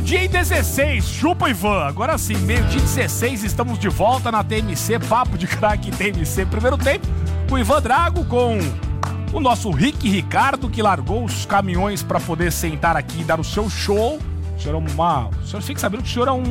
Meio-dia e 16, chupa Ivan. Agora sim, meio-dia e 16, estamos de volta na TMC, Papo de Craque TMC. Primeiro tempo, o Ivan Drago com o nosso Rick Ricardo, que largou os caminhões para poder sentar aqui e dar o seu show. O senhor fica sabendo que o senhor é um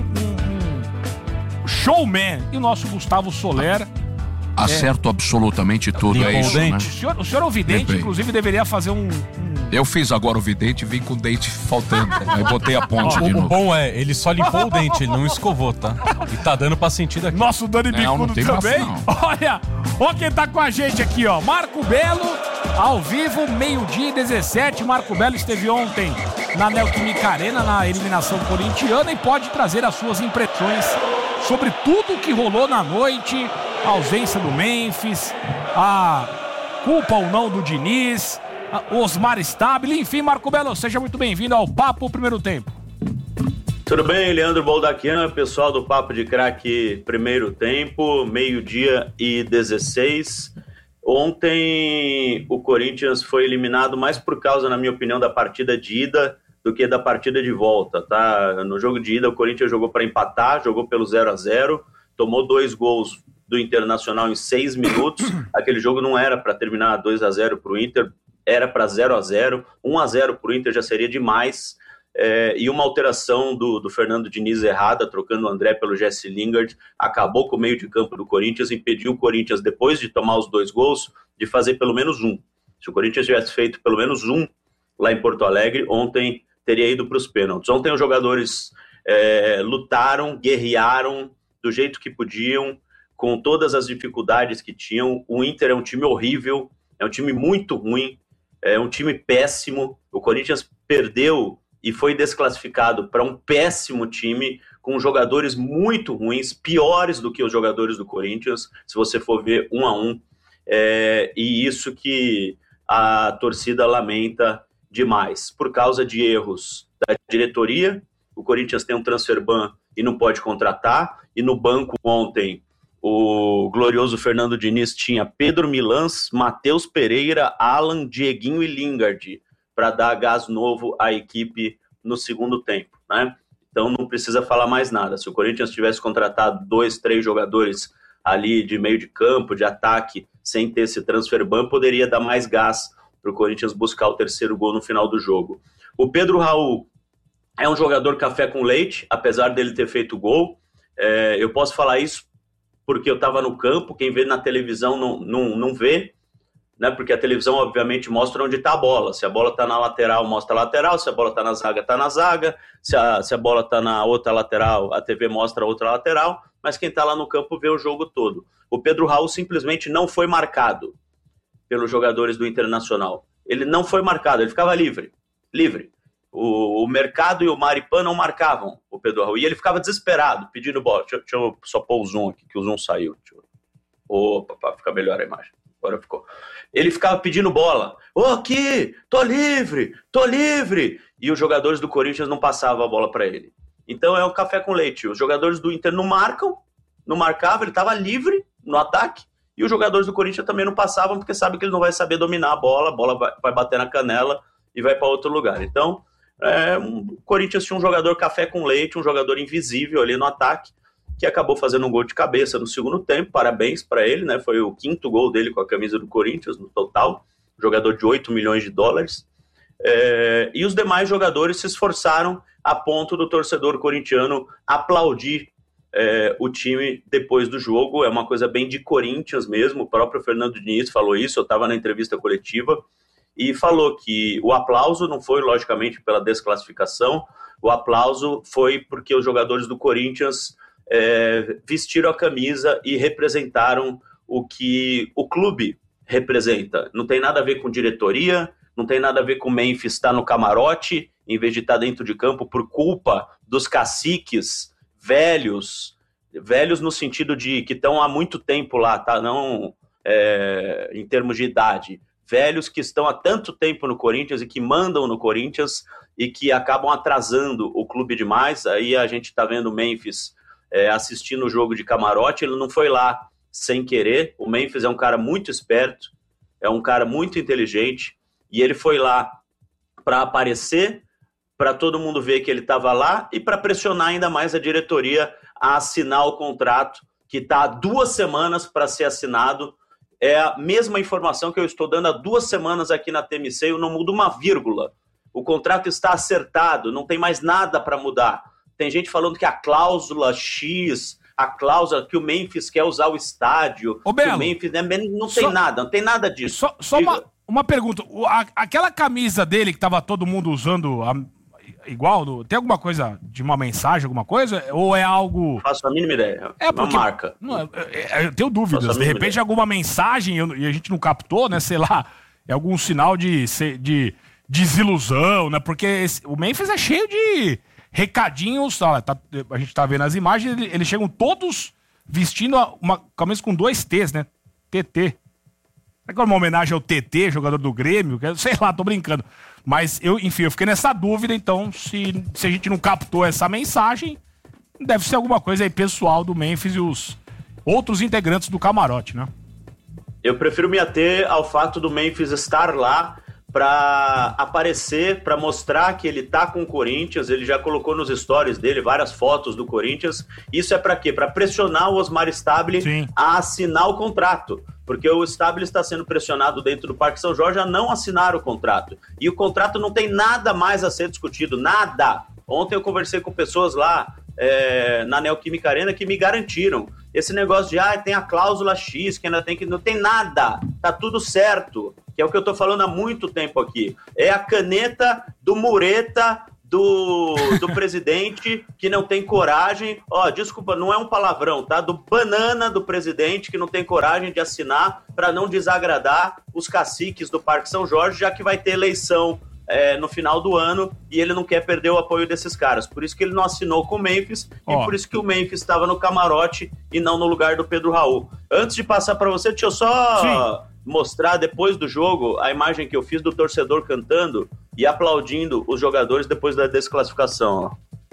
showman. E o nosso Gustavo Soler... Acerto absolutamente tudo, é isso, né? O senhor é o vidente, inclusive deveria fazer Eu fiz agora o vidente e vim com o dente faltando. Aí botei a ponte de novo. O bom é, ele só limpou o dente, ele não escovou, tá? E tá dando pra sentir daqui. Nosso Dani Bicudo também. Olha quem tá com a gente aqui, ó. Marco Belo, ao vivo, meio-dia e 17. Marco Belo esteve ontem na Neoquímica Arena, na eliminação corintiana, e pode trazer as suas impressões sobre tudo o que rolou na noite, a ausência do Memphis, a culpa ou não do Diniz, Osmar Stabile, enfim, Marco Belo, seja muito bem-vindo ao Papo Primeiro Tempo. Tudo bem, Leandro Boldaquian, pessoal do Papo de Craque Primeiro Tempo, meio-dia e 16. Ontem o Corinthians foi eliminado mais por causa, na minha opinião, da partida de ida do que da partida de volta, tá? No jogo de ida o Corinthians jogou para empatar, jogou pelo 0-0, tomou 2 gols do Internacional em 6 minutos. Aquele jogo não era para terminar 2-0 para o Inter, era para 0-0, 1-0 para o Inter já seria demais, e uma alteração do Fernando Diniz errada, trocando o André pelo Jesse Lingard, acabou com o meio de campo do Corinthians, impediu o Corinthians, depois de tomar os 2 gols, de fazer pelo menos um. Se o Corinthians tivesse feito pelo menos um lá em Porto Alegre, ontem teria ido para os pênaltis. Ontem os jogadores lutaram, guerrearam do jeito que podiam, com todas as dificuldades que tinham. O Inter é um time horrível, é um time muito ruim, é um time péssimo. O Corinthians perdeu e foi desclassificado para um péssimo time, com jogadores muito ruins, piores do que os jogadores do Corinthians, se você for ver 1-1. E isso que a torcida lamenta demais, por causa de erros da diretoria. O Corinthians tem um transfer ban e não pode contratar, e no banco ontem o glorioso Fernando Diniz tinha Pedro Milans, Matheus Pereira, Alan, Dieguinho e Lingard para dar gás novo à equipe no segundo tempo, né? Então não precisa falar mais nada. Se o Corinthians tivesse contratado 2, 3 jogadores ali de meio de campo, de ataque, sem ter esse transfer ban, poderia dar mais gás para o Corinthians buscar o 3º gol no final do jogo. O Pedro Raul é um jogador café com leite, apesar dele ter feito gol. Eu posso falar isso porque eu estava no campo, quem vê na televisão não vê, né? Porque a televisão obviamente mostra onde está a bola. Se a bola está na lateral, mostra a lateral, se a bola está na zaga, está na zaga, se a bola está na outra lateral, a TV mostra a outra lateral, mas quem está lá no campo vê o jogo todo. O Pedro Raul simplesmente não foi marcado pelos jogadores do Internacional. Ele não foi marcado, ele ficava livre. O Mercado e o Maripan não marcavam o Pedro Raul, e ele ficava desesperado, pedindo bola. Deixa eu só pôr o zoom aqui, que o zoom saiu. Opa, para ficar melhor a imagem. Agora ficou. Ele ficava pedindo bola. Aqui, tô livre. E os jogadores do Corinthians não passavam a bola para ele. Então é um café com leite. Os jogadores do Inter não marcavam, ele estava livre no ataque. E os jogadores do Corinthians também não passavam, porque sabem que ele não vai saber dominar a bola vai bater na canela e vai para outro lugar. Então, o Corinthians tinha um jogador café com leite, um jogador invisível ali no ataque, que acabou fazendo um gol de cabeça no segundo tempo. Parabéns para ele, né? Foi o 5º gol dele com a camisa do Corinthians no total, jogador de 8 milhões de dólares. E os demais jogadores se esforçaram a ponto do torcedor corintiano aplaudir o time depois do jogo. É uma coisa bem de Corinthians mesmo. O próprio Fernando Diniz falou isso, eu estava na entrevista coletiva, e falou que o aplauso não foi, logicamente, pela desclassificação, o aplauso foi porque os jogadores do Corinthians vestiram a camisa e representaram o que o clube representa. Não tem nada a ver com diretoria, não tem nada a ver com o Memphis estar no camarote, em vez de estar dentro de campo, por culpa dos caciques velhos no sentido de que estão há muito tempo lá, tá? Não em termos de idade. Velhos que estão há tanto tempo no Corinthians e que mandam no Corinthians e que acabam atrasando o clube demais. Aí a gente está vendo o Memphis assistindo o jogo de camarote, ele não foi lá sem querer. O Memphis é um cara muito esperto, é um cara muito inteligente, e ele foi lá para aparecer para todo mundo ver que ele estava lá e para pressionar ainda mais a diretoria a assinar o contrato, que está há 2 semanas para ser assinado. É a mesma informação que eu estou dando há 2 semanas aqui na TMC, eu não mudo uma vírgula. O contrato está acertado, não tem mais nada para mudar. Tem gente falando que a cláusula X, a cláusula que o Memphis quer usar o estádio, Ô, Belo, que o Memphis não tem nada disso. Só uma pergunta, aquela camisa dele que tava todo mundo usando igual, tem alguma coisa de uma mensagem, alguma coisa? Ou é algo... Faço a mínima ideia, uma marca. Eu tenho dúvidas, de repente ideia. Alguma mensagem e a gente não captou, né, sei lá, é algum sinal de desilusão, né, porque o Memphis é cheio de recadinhos, olha, a gente tá vendo as imagens, eles chegam todos vestindo uma camisa com 2 T's, né, TT. É uma homenagem ao TT, jogador do Grêmio, sei lá, tô brincando. Mas, eu fiquei nessa dúvida, então, se a gente não captou essa mensagem, deve ser alguma coisa aí pessoal do Memphis e os outros integrantes do camarote, né? Eu prefiro me ater ao fato do Memphis estar lá para aparecer, para mostrar que ele tá com o Corinthians. Ele já colocou nos stories dele várias fotos do Corinthians. Isso é para quê? Para pressionar o Osmar Stabile a assinar o contrato. Porque o Stabile está sendo pressionado dentro do Parque São Jorge a não assinar o contrato. E o contrato não tem nada mais a ser discutido, nada. Ontem eu conversei com pessoas lá na Neoquímica Arena que me garantiram. Esse negócio de, tem a cláusula X, que ainda tem que... Não tem nada, tá tudo certo. Que é o que eu tô falando há muito tempo aqui. É a caneta do mureta do presidente que não tem coragem, desculpa, não é um palavrão, tá? Do banana do presidente que não tem coragem de assinar para não desagradar os caciques do Parque São Jorge, já que vai ter eleição no final do ano e ele não quer perder o apoio desses caras. Por isso que ele não assinou com o Memphis e por isso que o Memphis estava no camarote e não no lugar do Pedro Raul. Antes de passar para você, deixa eu só mostrar depois do jogo a imagem que eu fiz do torcedor cantando e aplaudindo os jogadores depois da desclassificação.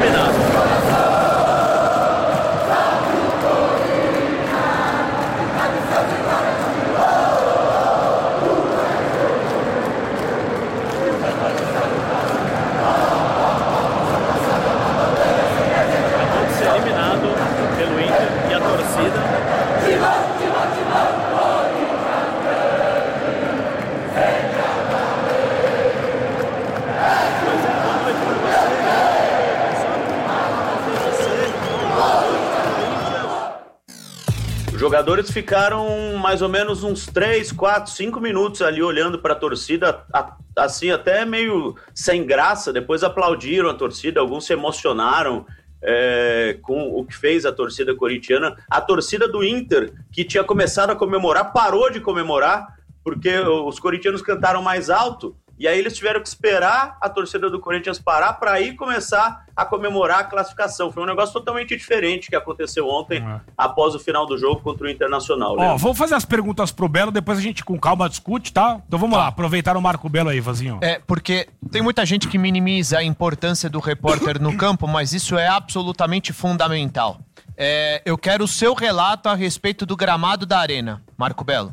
Os jogadores ficaram mais ou menos uns 3, 4, 5 minutos ali olhando para a torcida, assim, até meio sem graça. Depois aplaudiram a torcida, alguns se emocionaram com o que fez a torcida corintiana. A torcida do Inter, que tinha começado a comemorar, parou de comemorar, porque os corintianos cantaram mais alto. E aí eles tiveram que esperar a torcida do Corinthians parar para aí começar a comemorar a classificação. Foi um negócio totalmente diferente que aconteceu ontem, após o final do jogo contra o Internacional. Vamos fazer as perguntas pro Belo, depois a gente com calma discute, tá? Então vamos lá, aproveitar o Marco Belo aí, Vazinho. Porque tem muita gente que minimiza a importância do repórter no campo, mas isso é absolutamente fundamental. Eu quero o seu relato a respeito do gramado da Arena, Marco Belo.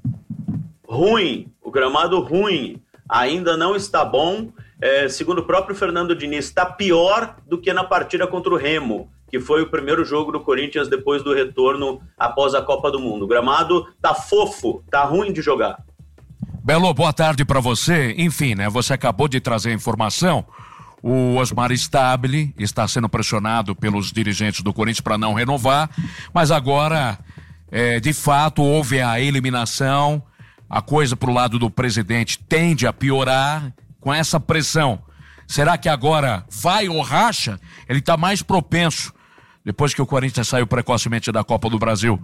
Ruim, o gramado ruim. Ainda não está bom, segundo o próprio Fernando Diniz, está pior do que na partida contra o Remo, que foi o primeiro jogo do Corinthians depois do retorno após a Copa do Mundo. O gramado tá fofo, tá ruim de jogar. Belo, boa tarde para você. Enfim, né, você acabou de trazer a informação. O Osmar Stabile está sendo pressionado pelos dirigentes do Corinthians para não renovar, mas agora, de fato, houve a eliminação. A coisa pro lado do presidente tende a piorar com essa pressão. Será que agora vai ou racha? Ele está mais propenso, depois que o Corinthians saiu precocemente da Copa do Brasil,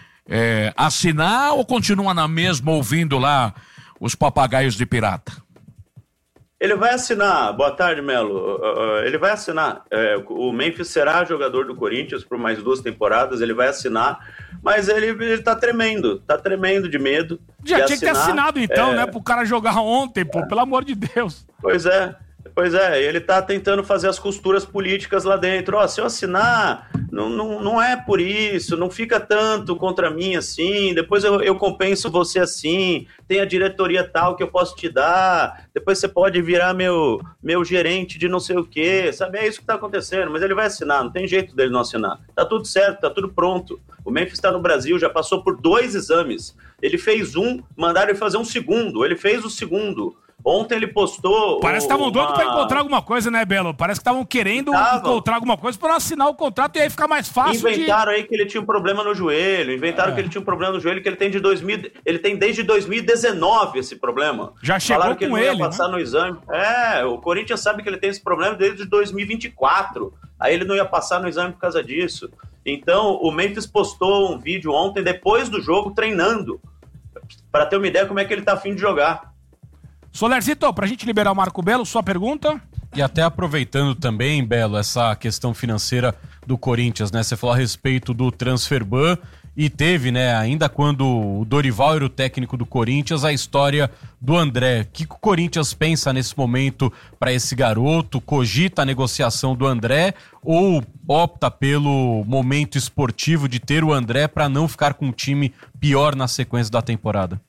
assinar ou continua na mesma ouvindo lá os papagaios de pirata? Ele vai assinar. Boa tarde, Melo. Ele vai assinar. O Memphis será jogador do Corinthians por mais 2 temporadas, ele vai assinar, mas ele tá tremendo de medo. Já tinha que ter assinado então, né, pro cara jogar ontem, pelo amor de Deus. Pois é, ele tá tentando fazer as costuras políticas lá dentro. Se eu assinar, Não é por isso, não fica tanto contra mim assim, depois eu compenso você assim, tem a diretoria tal que eu posso te dar, depois você pode virar meu gerente de não sei o quê, sabe? É isso que tá acontecendo, mas ele vai assinar, não tem jeito dele não assinar. Tá tudo certo, tá tudo pronto. O Memphis tá no Brasil, já passou por 2 exames. Ele fez um, mandaram ele fazer um segundo, ele fez o segundo. Ontem ele postou... Parece que estavam doidos pra encontrar alguma coisa, né, Belo? Parece que estavam querendo encontrar alguma coisa pra não assinar o contrato e aí ficar mais fácil. Inventaram aí que ele tinha um problema no joelho, que ele tinha um problema no joelho que ele tem ele tem desde 2019 esse problema. Já chegou Falaram que com ele não ele, ia passar no exame. O Corinthians sabe que ele tem esse problema desde 2024. Aí ele não ia passar no exame por causa disso. Então, o Memphis postou um vídeo ontem, depois do jogo, treinando. Para ter uma ideia como é que ele tá a fim de jogar. Solerzito, pra gente liberar o Marco Belo, sua pergunta? E até aproveitando também, Belo, essa questão financeira do Corinthians, né? Você falou a respeito do transfer ban e teve, né, ainda quando o Dorival era o técnico do Corinthians, a história do André. O que o Corinthians pensa nesse momento para esse garoto? Cogita a negociação do André ou opta pelo momento esportivo de ter o André para não ficar com um time pior na sequência da temporada?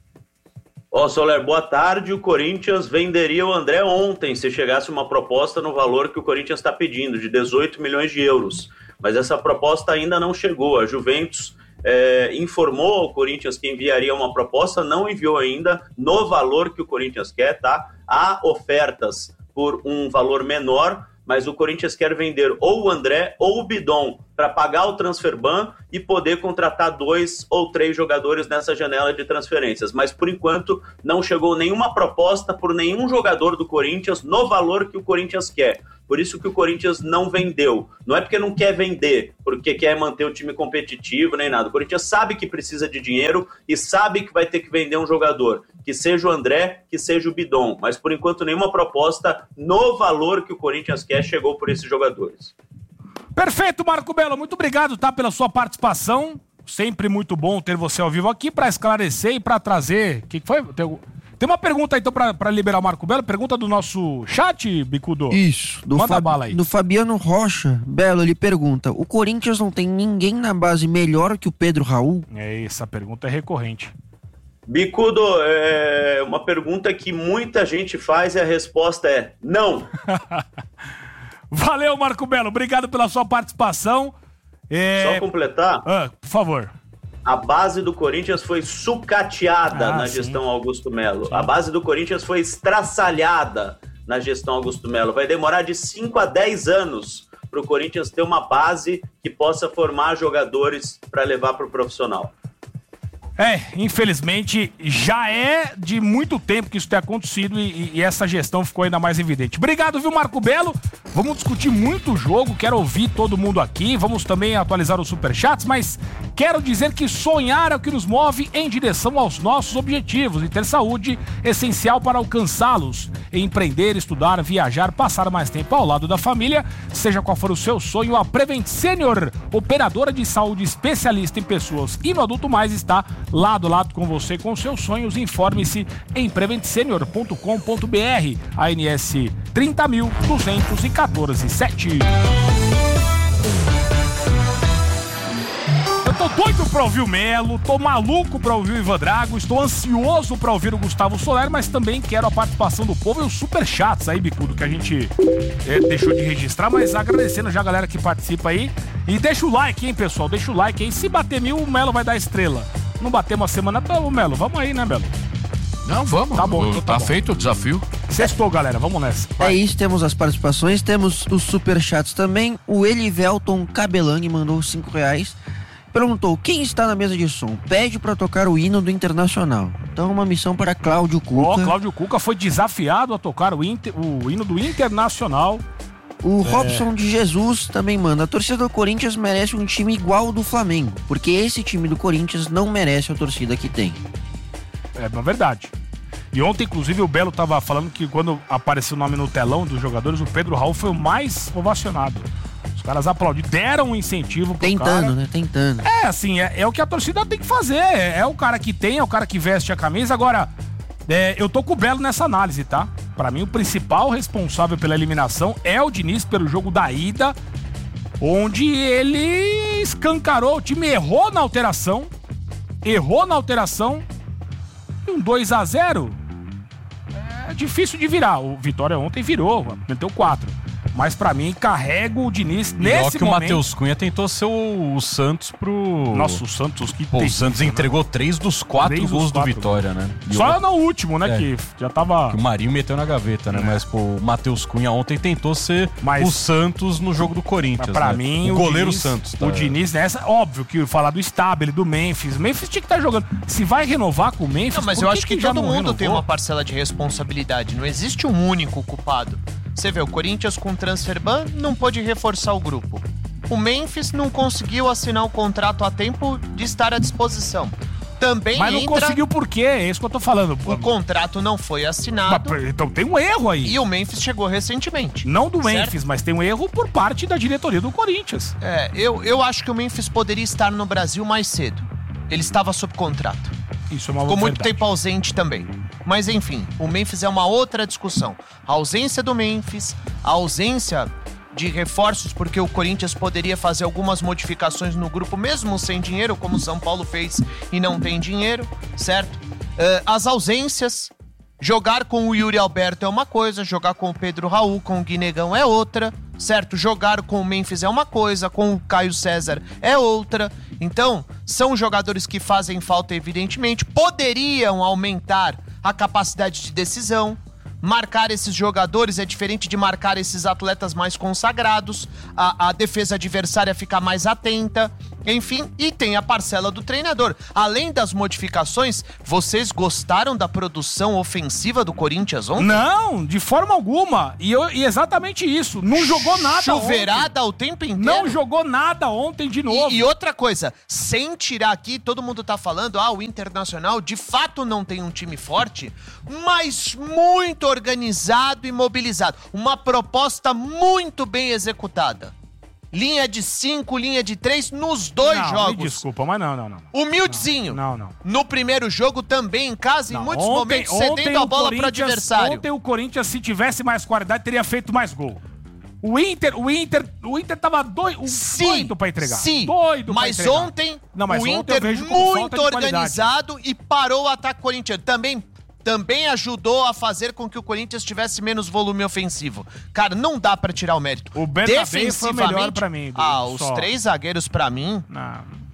Soler, boa tarde. O Corinthians venderia o André ontem, se chegasse uma proposta no valor que o Corinthians está pedindo, de 18 milhões de euros. Mas essa proposta ainda não chegou. A Juventus informou ao Corinthians que enviaria uma proposta, não enviou ainda no valor que o Corinthians quer, tá? Há ofertas por um valor menor, mas o Corinthians quer vender ou o André ou o Bidon para pagar o transfer ban e poder contratar 2 ou 3 jogadores nessa janela de transferências. Mas, por enquanto, não chegou nenhuma proposta por nenhum jogador do Corinthians no valor que o Corinthians quer. Por isso que o Corinthians não vendeu. Não é porque não quer vender, porque quer manter o time competitivo, nem nada. O Corinthians sabe que precisa de dinheiro e sabe que vai ter que vender um jogador, que seja o André, que seja o Bidon. Mas, por enquanto, nenhuma proposta no valor que o Corinthians quer chegou por esses jogadores. Perfeito, Marco Belo. Muito obrigado, tá, pela sua participação. Sempre muito bom ter você ao vivo aqui para esclarecer e para trazer... O que foi? Tem uma pergunta, então, para liberar o Marco Belo. Pergunta do nosso chat, Bicudo. Isso. Manda bala aí. Do Fabiano Rocha. Belo, ele pergunta: o Corinthians não tem ninguém na base melhor que o Pedro Raul? Essa pergunta é recorrente. Bicudo, uma pergunta que muita gente faz e a resposta é não. Valeu, Marco Belo. Obrigado pela sua participação. Só completar? Por favor. A base do Corinthians foi sucateada na gestão Augusto Melo. A base do Corinthians foi estraçalhada na gestão Augusto Melo. Vai demorar de 5 a 10 anos para o Corinthians ter uma base que possa formar jogadores para levar para o profissional. Infelizmente, já é de muito tempo que isso tem acontecido e essa gestão ficou ainda mais evidente. Obrigado, viu, Marco Belo? Vamos discutir muito o jogo, quero ouvir todo mundo aqui, vamos também atualizar os superchats, mas quero dizer que sonhar é o que nos move em direção aos nossos objetivos e ter saúde essencial para alcançá-los. Empreender, estudar, viajar, passar mais tempo ao lado da família, seja qual for o seu sonho, a Prevent Senior, operadora de saúde especialista em pessoas e no adulto mais, está lado a lado com você, com seus sonhos. Informe-se em preventsenior.com.br. ANS 30.214.7. Eu tô doido pra ouvir o Melo, tô maluco pra ouvir o Ivan Drago, estou ansioso pra ouvir o Gustavo Soler, mas também quero a participação do povo e os superchats aí, Bicudo, que a gente deixou de registrar, mas agradecendo já a galera que participa aí. E deixa o like, hein, pessoal, deixa o like aí. Se bater 1000, o Melo vai dar estrela. Não bater uma semana, tá, Melo, vamos aí, né, Melo? Não, vamos. Tá bom, então tá bom. Feito o desafio. Sextou, galera, vamos nessa. Vai. É isso, temos as participações, temos os superchats também. O Elivelton Cabelang mandou R$5. Perguntou: quem está na mesa de som? Pede pra tocar o hino do Internacional. Então, uma missão para Cláudio Cuca. Cláudio Cuca foi desafiado a tocar o hino do Internacional. O Robson de Jesus também manda: a torcida do Corinthians merece um time igual ao do Flamengo, porque esse time do Corinthians não merece a torcida que tem. É uma verdade. E ontem, inclusive, o Belo tava falando que quando apareceu o nome no telão dos jogadores, o Pedro Raul foi o mais ovacionado. Os caras aplaudiram, deram um incentivo pro Tentando, cara. né? Tentando. Assim, é o que a torcida tem que fazer. É o cara que tem, é o cara que veste a camisa. Agora, eu tô com o Belo nessa análise, tá? Pra mim, o principal responsável pela eliminação é o Diniz pelo jogo da ida. onde ele escancarou, o time errou na alteração, e um 2-0 é difícil de virar. O Vitória ontem virou, meteu 4. Mas pra mim, carrego o Diniz nesse que momento. O Matheus Cunha tentou ser o Santos pro... Nossa, o Santos que o Santos entregou 3 dos 4 gols do Vitória, né? Só no último, né? Que já tava... Que o Marinho meteu na gaveta, né? Mas, pô, o Matheus Cunha ontem tentou ser o Santos no jogo do Corinthians. Pra mim, o goleiro Diniz, Santos. O Diniz nessa... Óbvio que falar do Stabile, do Memphis. O Memphis tinha que estar jogando. Se vai renovar com o Memphis... Não, mas eu acho que todo mundo tem uma parcela de responsabilidade. Não existe um único culpado. Você vê, o Corinthians com transfer ban não pôde reforçar o grupo. O Memphis não conseguiu assinar o contrato a tempo de estar à disposição. Também mas não conseguiu por quê? É isso que eu tô falando. O contrato não foi assinado. Mas, então tem um erro aí. E o Memphis chegou recentemente. Não do Memphis, mas tem um erro por parte da diretoria do Corinthians. Eu acho que o Memphis poderia estar no Brasil mais cedo. Ele estava sob contrato. Isso é uma Ficou muito verdade. tempo ausente também. Mas enfim, o Memphis é uma outra discussão. A ausência do Memphis, a ausência de reforços, porque o Corinthians poderia fazer algumas modificações no grupo, mesmo sem dinheiro, como o São Paulo fez e não tem dinheiro, certo? As ausências, jogar com o Yuri Alberto é uma coisa, jogar com o Pedro Raul, com o Guinegão é outra, certo? Jogar com o Memphis é uma coisa, com o Caio César é outra. Então, são jogadores que fazem falta, evidentemente, poderiam aumentar a capacidade de decisão. Marcar esses jogadores é diferente de marcar esses atletas mais consagrados. A defesa adversária fica mais atenta. Enfim, e tem a parcela do treinador. Além das modificações, vocês gostaram da produção ofensiva do Corinthians ontem? Não, de forma alguma. E exatamente isso. Não jogou nada Chuveirada ontem. o tempo inteiro? Não jogou nada ontem de novo. E outra coisa, sem tirar aqui, todo mundo tá falando, o Internacional de fato não tem um time forte, mas muito organizado e mobilizado. Uma proposta muito bem executada. Linha de 5, linha de 3 nos dois jogos. Me desculpa, mas não. Humildezinho. Não. No primeiro jogo também em casa, em muitos momentos cedendo a bola pro adversário. Ontem o Corinthians, se tivesse mais qualidade, teria feito mais gol. O Inter tava doido pra entregar. Sim, doido mas pra entregar. ontem Não, o Inter muito organizado e parou o ataque corintiano. Também ajudou a fazer com que o Corinthians tivesse menos volume ofensivo. Cara, não dá pra tirar o mérito. O Bernabé foi o melhor pra mim. Os 3 zagueiros pra mim... Não.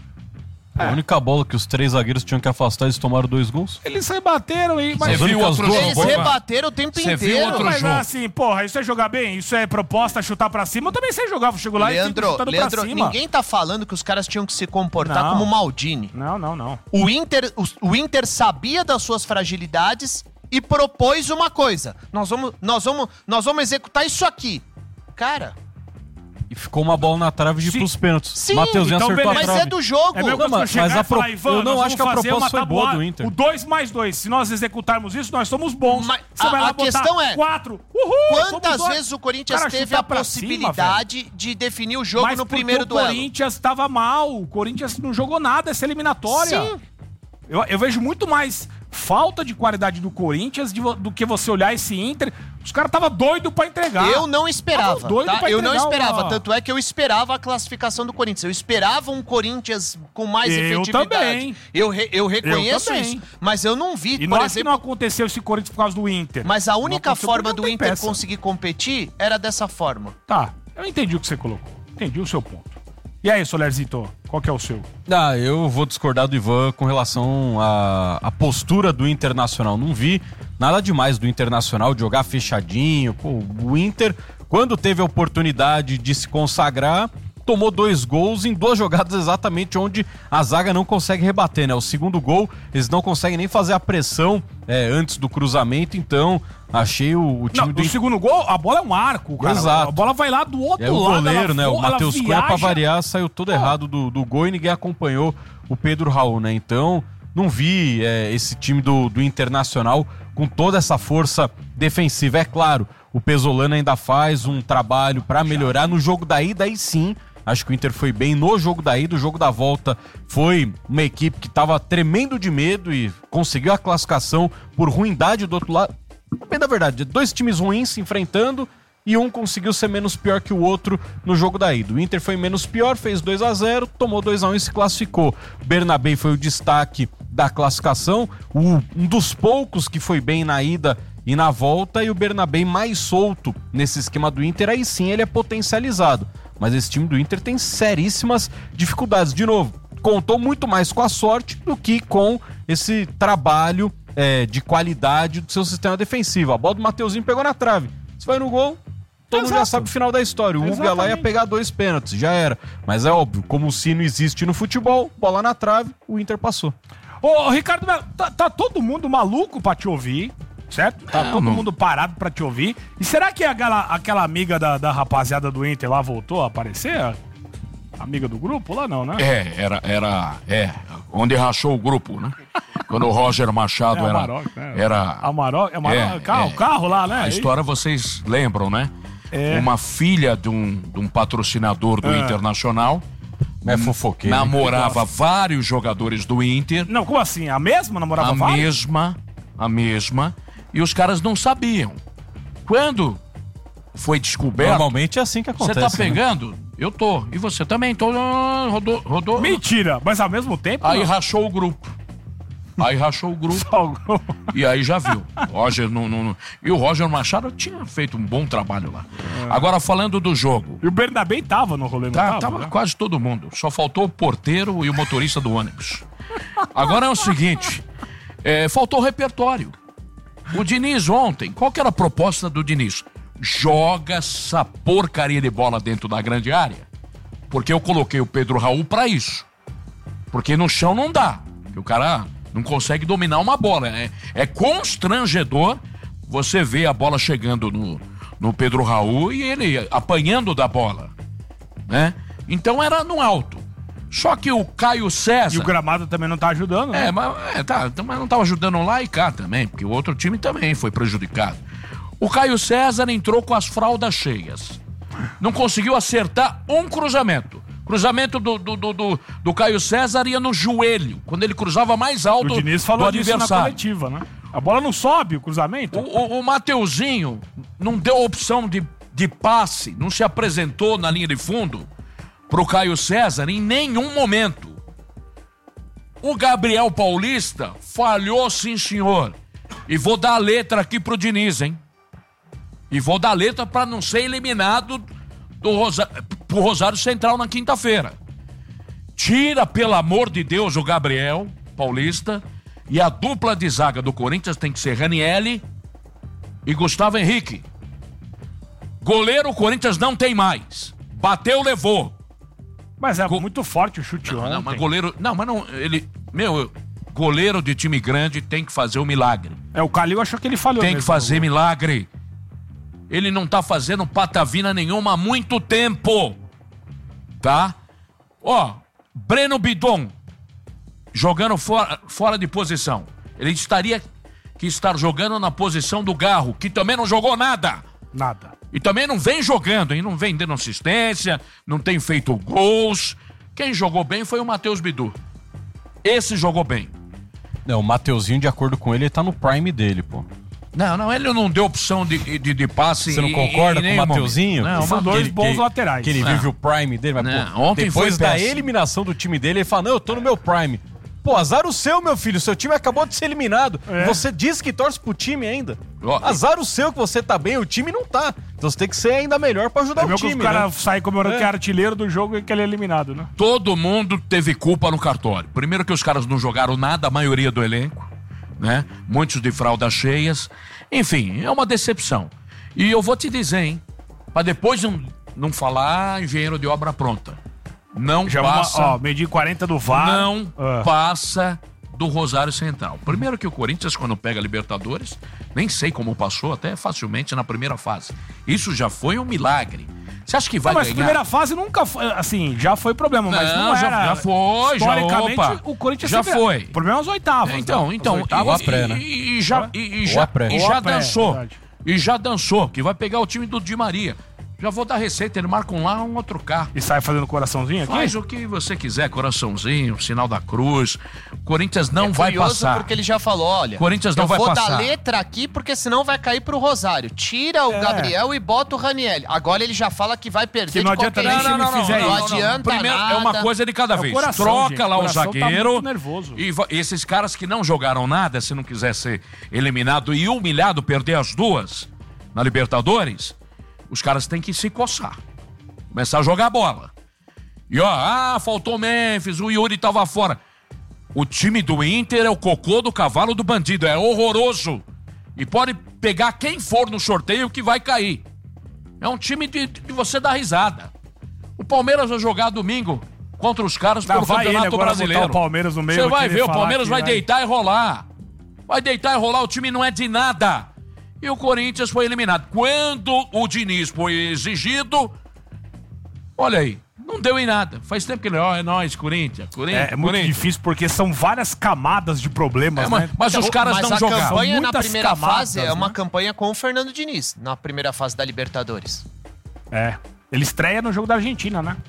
A única bola que os 3 zagueiros tinham que afastar, eles tomaram 2 gols. Eles rebateram aí, mas... Eles rebateram o tempo inteiro. Mas assim, porra, isso é jogar bem? Isso é proposta chutar pra cima? Eu também sei jogar, chego lá e fico chutando pra cima. Ninguém tá falando que os caras tinham que se comportar como Maldini. Não. O Inter sabia das suas fragilidades e propôs uma coisa. Nós vamos executar isso aqui. Cara... E ficou uma bola na trave de ir pros pênaltis. Sim, Matheusinho então, acertou a mas trave. é do jogo. Eu não acho que a proposta foi boa do Inter. O 2+2, se nós executarmos isso, nós somos bons. Mas você vai lá botar questão é, 4. Quantas vezes o Corinthians teve a possibilidade de definir o jogo no primeiro duelo? O Corinthians estava mal, o Corinthians não jogou nada essa eliminatória. Sim. Eu vejo muito mais falta de qualidade do Corinthians do que você olhar esse Inter. Os caras estavam doidos pra entregar. Eu não esperava, tá? Eu não esperava. Uma... Tanto é que eu esperava a classificação do Corinthians. Eu esperava um Corinthians com mais efetividade. Também. Eu reconheço isso. Mas eu não vi, por exemplo... que não aconteceu esse Corinthians por causa do Inter. Mas a única forma do Inter conseguir competir era dessa forma. Tá, eu entendi o que você colocou. Entendi o seu ponto. E aí, Solerzito, qual que é o seu? Eu vou discordar do Ivan com relação à postura do Internacional. Não vi nada demais do Internacional de jogar fechadinho. Pô, o Inter, quando teve a oportunidade de se consagrar, tomou 2 gols em 2 jogadas exatamente onde a zaga não consegue rebater, né? O segundo gol, eles não conseguem nem fazer a pressão antes do cruzamento, então achei o time do... O segundo gol, a bola é um arco, cara. Exato. A bola vai lá do outro lado. O goleiro, né? O Matheus Cunha, pra viaja... variar, saiu tudo errado do gol e ninguém acompanhou o Pedro Raul, né? Então, não vi esse time do Internacional com toda essa força defensiva. É claro, o Pesolano ainda faz um trabalho pra melhorar no jogo da ida, aí sim. Acho que o Inter foi bem no jogo da ida. O jogo da volta foi uma equipe que estava tremendo de medo e conseguiu a classificação por ruindade do outro lado. Bem da verdade, 2 times ruins se enfrentando e um conseguiu ser menos pior que o outro no jogo da ida. O Inter foi menos pior, fez 2-0, tomou 2-1 e se classificou. Bernabé foi o destaque da classificação, um dos poucos que foi bem na ida e na volta, e o Bernabé mais solto nesse esquema do Inter, aí sim ele é potencializado. Mas esse time do Inter tem seríssimas dificuldades. De novo, contou muito mais com a sorte do que com esse trabalho de qualidade do seu sistema defensivo. A bola do Mateuzinho pegou na trave. Se vai no gol, todo mundo já sabe o final da história. O Hugo ia lá ia pegar 2 pênaltis, já era. Mas é óbvio, como se não existe no futebol, bola na trave, o Inter passou. Ô, Ricardo, tá todo mundo maluco pra te ouvir, certo? Tá todo mundo parado pra te ouvir. E será que aquela amiga da rapaziada do Inter lá voltou a aparecer? Amiga do grupo lá não, né? Era onde rachou o grupo, né? Quando o Roger Machado era... O carro lá, né? A história vocês lembram, né? Uma filha de um patrocinador do Internacional fofoqueiro. Namorava vários jogadores do Inter. Não, como assim? A mesma namorava vários? A mesma. E os caras não sabiam. Quando foi descoberto... Normalmente é assim que acontece. Você tá pegando? Né? Eu tô. E você também? Tô. Rodou. Mentira, mas ao mesmo tempo... Aí rachou o grupo. E aí já viu. Roger não. E o Roger Machado tinha feito um bom trabalho lá. Agora, falando do jogo. E o Bernabé tava no rolê, não tava, né? Quase todo mundo. Só faltou o porteiro e o motorista do ônibus. Agora é o seguinte. Faltou o repertório. O Diniz ontem, qual que era a proposta do Diniz? Joga essa porcaria de bola dentro da grande área. Porque eu coloquei o Pedro Raul pra isso. Porque no chão não dá. Porque o cara não consegue dominar uma bola. É constrangedor você ver a bola chegando no Pedro Raul e ele apanhando da bola, né? Então era no alto. Só que o Caio César... E o gramado também não tá ajudando, né? Mas não tava ajudando lá e cá também, porque o outro time também foi prejudicado. O Caio César entrou com as fraldas cheias. Não conseguiu acertar um cruzamento. Cruzamento do Caio César ia no joelho, quando ele cruzava mais alto o Diniz falou do disso adversário. Na coletiva, né? A bola não sobe, o cruzamento. O Mateuzinho não deu opção de passe, não se apresentou na linha de fundo pro Caio César em nenhum momento. O Gabriel Paulista falhou, sim, senhor. E vou dar a letra aqui pro Diniz, hein? E vou dar a letra pra não ser eliminado pro Rosário Central na quinta-feira. Tira, pelo amor de Deus, o Gabriel Paulista, e a dupla de zaga do Corinthians tem que ser Ranieri e Gustavo Henrique. Goleiro o Corinthians não tem mais. Bateu, levou. Mas muito forte o chute ontem. Não, mas goleiro... Não, mas não... Goleiro de time grande tem que fazer o milagre. O Calil achou que ele falhou. Tem que fazer milagre. Ele não tá fazendo patavina nenhuma há muito tempo. Tá? Breno Bidon jogando fora de posição. Ele estaria que estar jogando na posição do Garro, que também não jogou nada. E também não vem jogando, hein? Não vem dando assistência, não tem feito gols. Quem jogou bem foi o Matheus Bidu. Esse jogou bem. O Mateuzinho, de acordo com ele tá no prime dele, pô. Não, ele não deu opção de passe. Você não concorda com o Mateuzinho? Não, são dois bons laterais. Que ele vive o prime dele, mas ontem depois da eliminação do time dele, ele fala, eu tô no meu prime. Pô, azar o seu, meu filho, seu time acabou de ser eliminado. Você diz que torce pro time ainda. Azar o seu que você tá bem, o time não tá. Então você tem que ser ainda melhor pra ajudar o time, que o cara sai comemorando que é artilheiro do jogo e que ele é eliminado, né? Todo mundo teve culpa no cartório. Primeiro que os caras não jogaram nada, a maioria do elenco, né? Muitos de fraldas cheias. Enfim, é uma decepção. E eu vou te dizer, hein? Pra depois não falar engenheiro de obra pronta. Não já passa... meio-dia 40 do VAR. Não passa do Rosário Central. Primeiro que o Corinthians, quando pega a Libertadores, nem sei como passou, até facilmente na primeira fase. Isso já foi um milagre. Você acha que vai ganhar? Mas a primeira fase nunca foi, assim, já foi problema, mas não era. Já foi, historicamente, o Corinthians já foi. O problema é os oitavos. Então, ou a pré, né? E já dançou. E já dançou, que vai pegar o time do Di Maria. Já vou dar receita, ele marca um lá, um outro cá. E sai fazendo coraçãozinho aqui? Faz o que você quiser, coraçãozinho, sinal da cruz. Corinthians não vai passar. Porque ele já falou, olha, Corinthians não vai eu vou passar. dar letra aqui porque senão vai cair pro Rosário. Tira o Gabriel e bota o Raniel. Agora ele já fala que vai perder Que não de adianta qualquer nem se jeito. ele fizer Não isso. adianta Primeiro, nada. é uma coisa de cada vez. coração, Troca gente. lá o Coração tá zagueiro. muito nervoso. E esses caras que não jogaram nada, se não quiser ser eliminado e humilhado, perder as duas na Libertadores, os caras têm que se coçar. Começar a jogar bola. E faltou o Memphis, o Yuri tava fora. O time do Inter é o cocô do cavalo do bandido, é horroroso. E pode pegar quem for no sorteio que vai cair. É um time de você dar risada. O Palmeiras vai jogar domingo contra os caras pelo Campeonato Brasileiro. O Palmeiras no meio, você vai ver, o Palmeiras vai deitar e rolar. Vai deitar e rolar, o time não é de nada. E o Corinthians foi eliminado. Quando o Diniz foi exigido, olha aí, não deu em nada. Faz tempo que ele, é nóis, Corinthians. É muito difícil porque são várias camadas de problemas, né? Mas os caras não jogaram. A campanha na Muitas primeira camadas, fase é uma né? campanha com o Fernando Diniz, na primeira fase da Libertadores. Ele estreia no jogo da Argentina, né?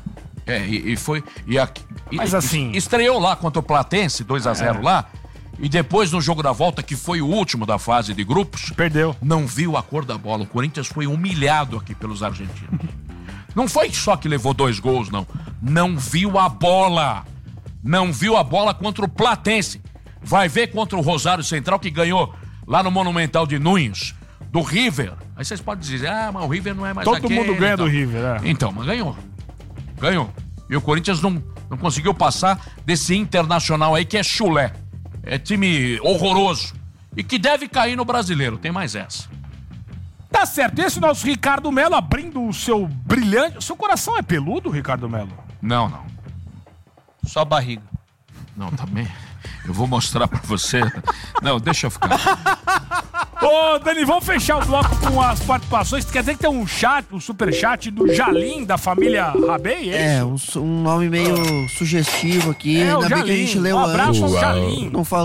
Mas assim, estreou lá contra o Platense, 2-0 lá. E depois no jogo da volta, que foi o último da fase de grupos, perdeu. Não viu a cor da bola. O Corinthians foi humilhado aqui pelos argentinos. Não foi só que levou 2 gols, não. Não viu a bola. Não viu a bola contra o Platense. Vai ver contra o Rosário Central, que ganhou lá no Monumental de Nunes, do River. Aí vocês podem dizer, mas o River não é mais Todo mundo ganha do River, Então, mas ganhou. Ganhou. E o Corinthians não conseguiu passar desse Internacional aí, que é chulé. É time horroroso. E que deve cair no Brasileiro. Tem mais essa. Tá certo. Esse é o nosso Ricardo Melo abrindo o seu brilhante... O seu coração é peludo, Ricardo Melo? Não. Só a barriga. Não, também. Eu vou mostrar pra você. Não, deixa eu ficar. Ô, Dani, vamos fechar o bloco com as participações. Quer dizer que tem um superchat do Jalim, da família Rabei, é isso? Um nome meio sugestivo aqui. o Ainda bem que a gente Jalim. leu Um abraço antes. ao Jalim. Não falou.